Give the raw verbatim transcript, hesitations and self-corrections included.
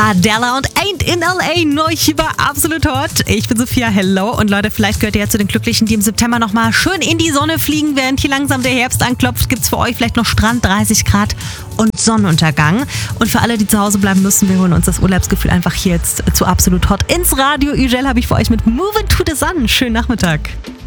Adele und Ain't in L A, neu hier bei Absolut Hot. Ich bin Sophia, hello. Und Leute, vielleicht gehört ihr ja zu den Glücklichen, die im September nochmal schön in die Sonne fliegen, während hier langsam der Herbst anklopft. Gibt's für euch vielleicht noch Strand, dreißig Grad und Sonnenuntergang. Und für alle, die zu Hause bleiben müssen, wir holen uns das Urlaubsgefühl einfach hier jetzt zu Absolut Hot ins Radio. Ugel habe ich für euch mit Move It to the Sun. Schönen Nachmittag.